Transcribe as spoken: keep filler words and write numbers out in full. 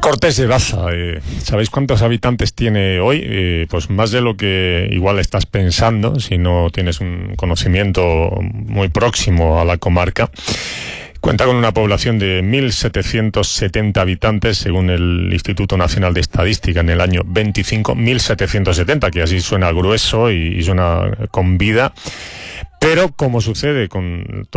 Cortes de Daza, eh, ¿sabéis cuántos habitantes tiene hoy? Eh, pues más de lo que igual estás pensando, si no tienes un conocimiento muy próximo a la comarca. Cuenta con una población de mil setecientos setenta habitantes, según el Instituto Nacional de Estadística, en el año veinticinco, mil setecientos setenta, que así suena grueso y, y suena con vida. Pero, como sucede con